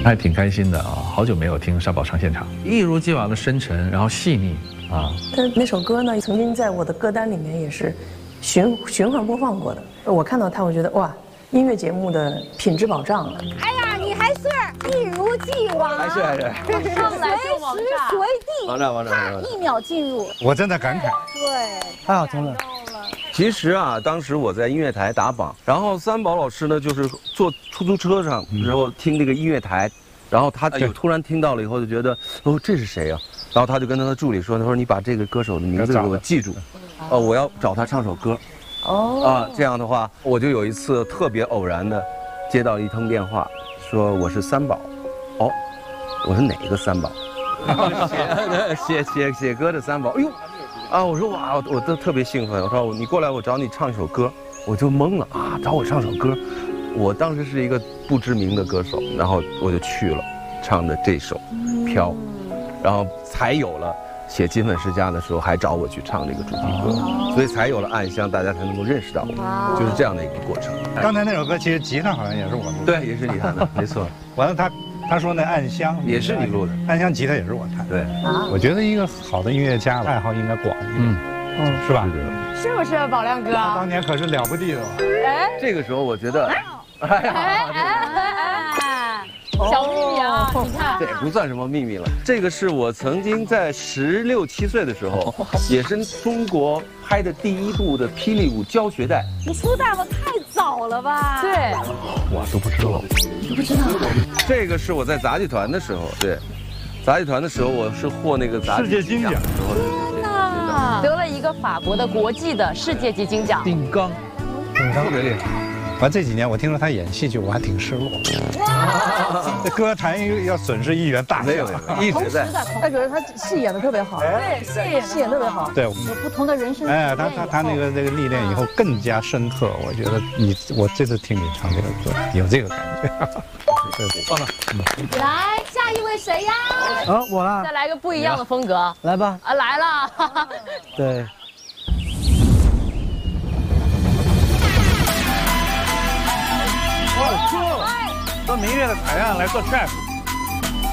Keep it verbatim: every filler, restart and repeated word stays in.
还挺开心的啊，好久没有听沙宝唱现场，一如既往的深沉，然后细腻啊。 他那首歌呢，曾经在我的歌单里面也是循循环播放过的。我看到他，我觉得哇，音乐节目的品质保障了。 哎呀，你还是一如既往， 还是还是， 上来就随时随地， 王炸王炸， 啪一秒进入。 我真的感慨， 对， 太好听了。 其实啊，当时我在音乐台打榜，然后三宝老师呢，就是坐出租车上，然后听这个音乐台，然后他有突然听到了以后，就觉得哦，这是谁啊？然后他就跟他的助理说：“他说你把这个歌手的名字给我记住，哦，我要找他唱首歌。”哦，啊，这样的话，我就有一次特别偶然的接到一通电话，说我是三宝。哦，我是哪个三宝？写写写歌的三宝。哎呦！啊！我说哇，我都特别兴奋。我说你过来，我找你唱一首歌，我就懵了啊！找我唱首歌，我当时是一个不知名的歌手，然后我就去了，唱的这首《飘》，然后才有了写《金粉世家》的时候还找我去唱这个主题歌，所以才有了《暗香》，大家才能够认识到我，就是这样的一个过程。 刚才那首歌其实吉他好像也是我录的， 对，也是你弹的，没错。 完了他。他说那《暗香》 也是你录的， 《暗香》吉他也是我弹。 对， 我觉得一个好的音乐家爱好应该广，嗯，嗯，是吧？ 是不是宝亮哥？ 他当年可是了不地的。 哎， 这个时候我觉得，哎呀，小秘密啊，你看， 这也不算什么秘密了。这个是我曾经在十六七岁的时候，也是中国拍的第一部的霹雳舞教学带。 你出道的太早了吧？对， 我都不知道。 都不知道。 这个是我在杂技团的时候，对，杂技团的时候我是获那个杂技世界金奖的时候， 天哪，得了一个法国的国际的世界级金奖。 定钢， 定钢特别厉害。完这几年我听说他演戏剧，我还挺失落。这歌坛要损失一员大没有，一直在。 哎，可是他戏演的特别好， 对，戏戏演特别好。 对， 有不同的人生。 哎，他他他那个那个历练以后更加深刻。我觉得你我这次听你唱这个歌，有这个感觉。 忘了。 来，下一位谁呀？ 啊，我啦。 再来个不一样的风格。 来吧。 啊，来了。 对。 到明月的海岸来做 trap。